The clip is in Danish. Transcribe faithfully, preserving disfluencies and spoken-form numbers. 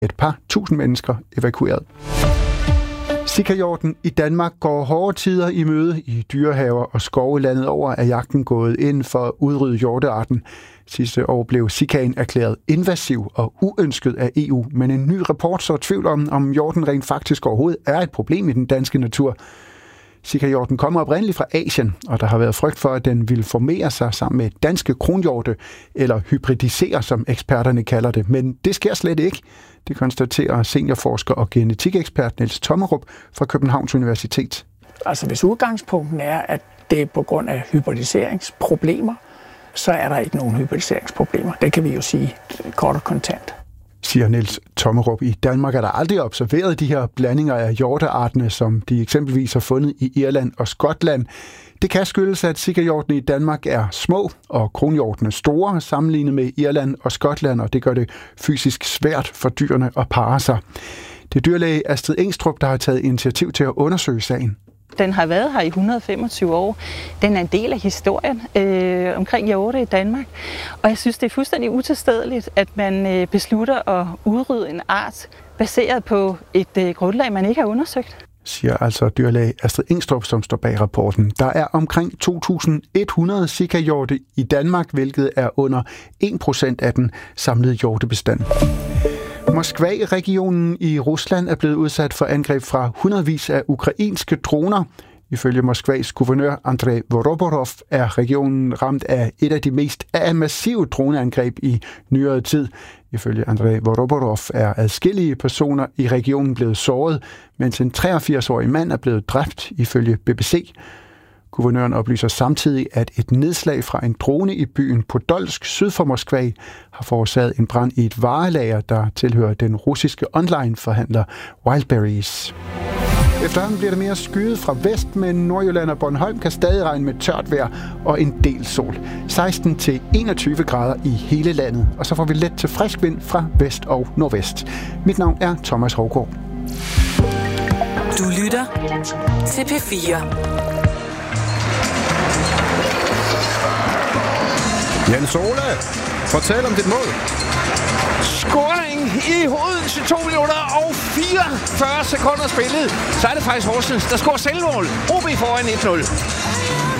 et par tusind mennesker evakueret. Sikahjorten i Danmark går hårde tider i møde. I dyrehaver og skove landet over er jagten gået ind for at udrydde hjortearten. Sidste år blev sikaen erklæret invasiv og uønsket af E U, men en ny rapport så tvivl om, om hjorten rent faktisk overhovedet er et problem i den danske natur. Sikahjorten kommer oprindeligt fra Asien, og der har været frygt for, at den vil formere sig sammen med danske kronhjorte, eller hybridisere, som eksperterne kalder det. Men det sker slet ikke. Det konstaterer seniorforsker og genetikekspert Niels Tommerup fra Københavns Universitet. Altså hvis udgangspunkten er, at det er på grund af hybridiseringsproblemer, så er der ikke nogen hybridiseringsproblemer. Det kan vi jo sige kort og kontant. Siger Niels Tommerup. I Danmark er der aldrig observeret de her blandinger af hjorteartene, som de eksempelvis har fundet i Irland og Skotland. Det kan skyldes, at sikahjortene i Danmark er små og kronhjortene store sammenlignet med Irland og Skotland, og det gør det fysisk svært for dyrene at parre sig. Det er dyrlæge Astrid Engstrup, der har taget initiativ til at undersøge sagen. Den har været her i et hundrede og femogtyve år. Den er en del af historien øh, omkring hjorte i Danmark. Og jeg synes, det er fuldstændig utilstedeligt, at man øh, beslutter at udrydde en art baseret på et øh, grundlag, man ikke har undersøgt. Siger altså dyrlæge Astrid Engstrup, som står bag rapporten. Der er omkring to tusind et hundrede sikahjorte i Danmark, hvilket er under en procent af den samlede hjortebestand. Moskva-regionen i Rusland er blevet udsat for angreb fra hundredvis af ukrainske droner. Ifølge Moskvas guvernør Andrei Voroborov er regionen ramt af et af de mest massive droneangreb i nyere tid. Ifølge Andrei Voroborov er adskillige personer i regionen blevet såret, mens en treogfirs-årig mand er blevet dræbt, ifølge B B C. Guvernøren oplyser samtidig, at et nedslag fra en drone i byen Podolsk syd for Moskva har forårsaget en brand i et varelager, der tilhører den russiske online-forhandler Wildberries. Efterhånden bliver det mere skyet fra vest, men Nordjylland og Bornholm kan stadig regne med tørt vejr og en del sol. seksten til enogtyve grader i hele landet, og så får vi let til frisk vind fra vest og nordvest. Mit navn er Thomas Hovgaard. Du lytter til P fire. Jens Ole, fortæl om dit mål. Scoring i Odense, to minutter og fireogfyrre sekunder spillet. Så er det faktisk Horsens, der scorer selvmål. O B foran et nul.